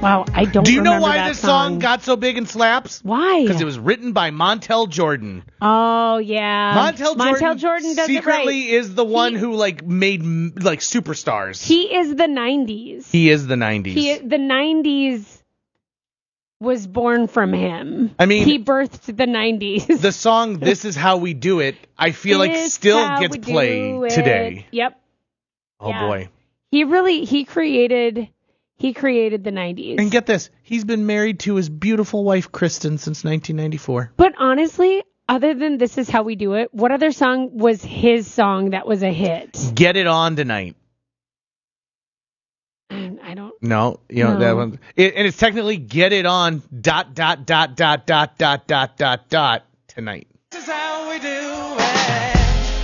Wow, I don't remember that song. Do you know why this song got so big and slaps? Why? Because it was written by Montel Jordan. Oh, yeah. Montel Jordan does secretly it right. is the one who made superstars. He is the 90s. The 90s was born from him. I mean, he birthed the 90s. The song "This Is How We Do It" I feel like still gets played today. Yep. Oh boy. He created the 90s. And get this, he's been married to his beautiful wife Kristen since 1994. But honestly, other than "This Is How We Do It," what other song was his song that was a hit? "Get It On Tonight." I don't. No, that one. And it's technically "Get It On ... tonight." This is how we do it.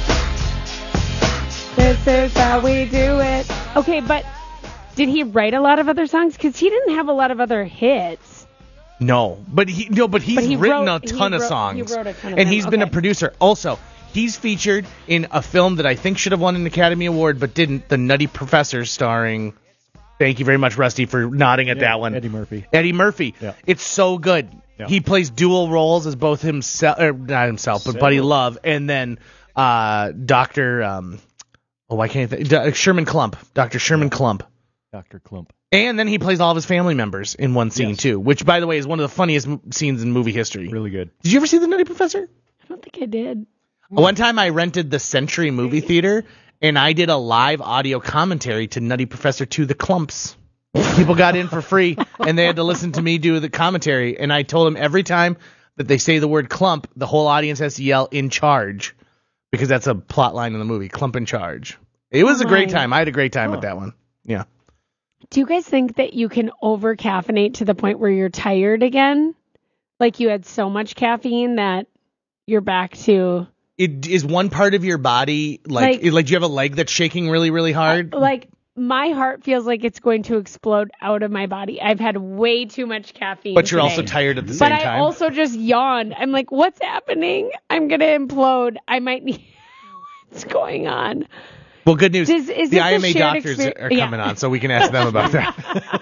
This is how we do it. Okay, but did he write a lot of other songs? Because he didn't have a lot of other hits. No, but he's written a ton of songs. He wrote a ton of and them. He's been a producer. Also, he's featured in a film that I think should have won an Academy Award but didn't, The Nutty Professor, starring... Thank you very much, Rusty, for nodding at that one. Eddie Murphy. Yeah. It's so good. Yeah. He plays dual roles as both himself, not himself, but Buddy Love, and then Dr. Why can't I think? Sherman Klump. Dr. Sherman Klump. Dr. Klump. And then he plays all of his family members in one scene, too, which, by the way, is one of the funniest scenes in movie history. Really good. Did you ever see The Nutty Professor? I don't think I did. One time I rented the Century movie theater, and I did a live audio commentary to Nutty Professor to the Klumps. People got in for free, and they had to listen to me do the commentary. And I told them every time that they say the word clump, the whole audience has to yell "in charge," because that's a plot line in the movie, "Clump in charge." It was a great time. I had a great time with that one. Yeah. Do you guys think that you can over-caffeinate to the point where you're tired again? Like you had so much caffeine that you're back to... It is one part of your body, do you have a leg that's shaking really, really hard? My heart feels like it's going to explode out of my body. I've had way too much caffeine But you're today. also tired at the same time. But I also just yawned. I'm like, what's happening? I'm going to implode. I might need... What's going on? Well, good news. Is the IMA doctors are coming on, so we can ask them about that.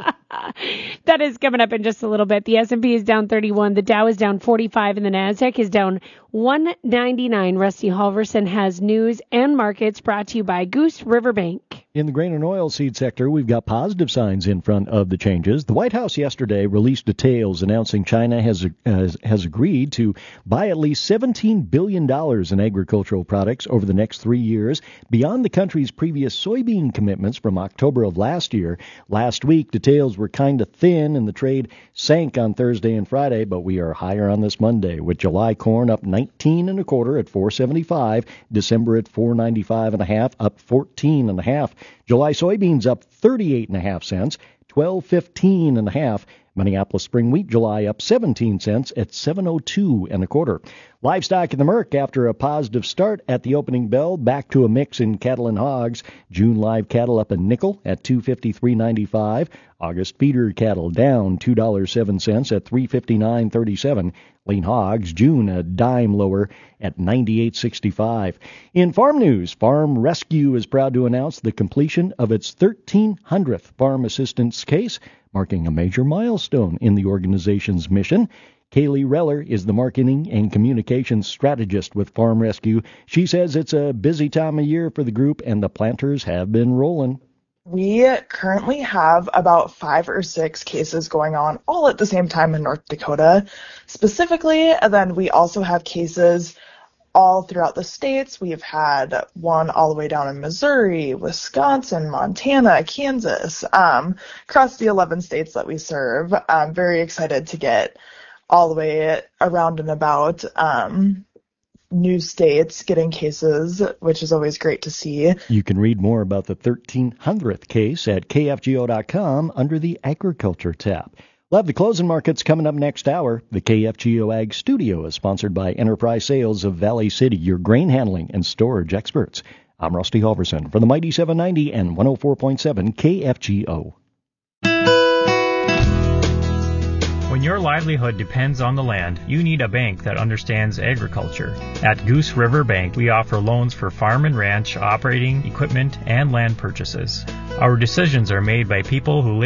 That is coming up in just a little bit. The S&P is down 31. The Dow is down 45. And the NASDAQ is down 199. Rusty Halverson has news and markets brought to you by Goose River Bank. In the grain and oilseed sector, we've got positive signs in front of the changes. The White House yesterday released details announcing China has agreed to buy at least $17 billion in agricultural products over the next 3 years, beyond the country's previous soybean commitments from October of last year. Last week, details were kind of thin, and the trade sank on Thursday and Friday, but we are higher on this Monday, with July corn up 19 1/4 at $4.75, December at $4.95 1/2, up 14 1/2. July soybeans up 38 1/2 cents, $12.15 1/2. Minneapolis spring wheat July up 17 cents at $7.02 1/4. Livestock in the Merc, after a positive start at the opening bell, back to a mix in cattle and hogs. June live cattle up a nickel at $253.95. August feeder cattle down $2.07 at $359.37. Lean hogs, June a dime lower at $98.65. In farm news, Farm Rescue is proud to announce the completion of its 1,300th farm assistance case, marking a major milestone in the organization's mission. Kaylee Reller is the marketing and communications strategist with Farm Rescue. She says it's a busy time of year for the group, and the planters have been rolling. We currently have about 5 or 6 cases going on all at the same time in North Dakota specifically, and then we also have cases all throughout the states. We've had one all the way down in Missouri, Wisconsin, Montana, Kansas, across the 11 states that we serve. I'm very excited to get all the way around and about new states getting cases, which is always great to see. You can read more about the 1,300th case at KFGO.com under the Agriculture tab. We'll have the closing markets coming up next hour. The KFGO Ag Studio is sponsored by Enterprise Sales of Valley City, your grain handling and storage experts. I'm Rusty Halverson for the Mighty 790 and 104.7 KFGO. When your livelihood depends on the land, you need a bank that understands agriculture. At Goose River Bank, we offer loans for farm and ranch, operating, equipment, and land purchases. Our decisions are made by people who live